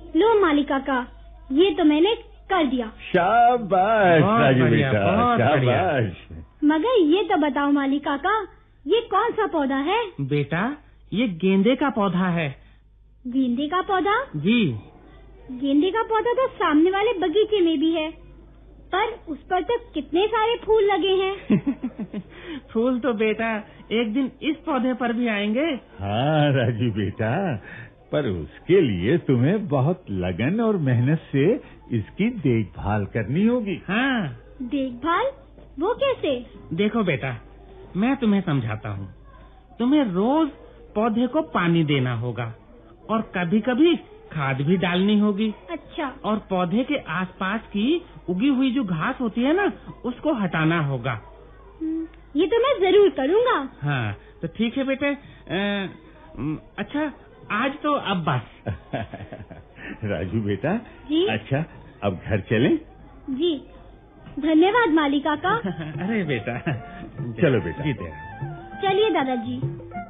लो माली काका, ये तो मैंने कर दिया। शाबाश राजू बेटा, शाबाश। मगर ये तो बताओ माली काका, ये कौन सा पौधा है? बेटा, ये गेंदे का पौधा है। गेंदे का पौधा? जी। गेंदे का पौधा तो सामने वाले बगीचे में भी है, पर उस पर तो कितने सारे फूल लगे हैं। फूल तो बेटा एक दिन इस पौधे पर भी आएंगे। हाँ राजू बेटा, पर उसके लिए तुम्हें बहुत लगन और मेहनत से इसकी देखभाल करनी होगी। हाँ। देखभाल? वो कैसे? देखो बेटा, मैं तुम्हें समझाता हूँ। तुम्हें रोज पौधे को पानी देना होगा और कभी-कभी खाद भी डालनी होगी। अच्छा। और पौधे के आसपास की उगी हुई जो घास होती है ना, उसको हटाना होगा। ये तो मैं जरूर करूँगा। हाँ, तो ठीक है बेटे। अच्छा, आज तो अब बस। राजू बेटा जी? अच्छा, अब घर चलें? जी, धन्यवाद माली काका। अरे बेटा, चलो बेटा। जीते। चलिए दादाजी।